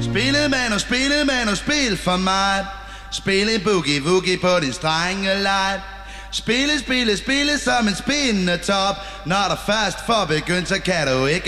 Spille, spil for mig. Spille boogie woogie på din strengelej. Spille som en spindende top. Når der først får begyndt, så kan du ikke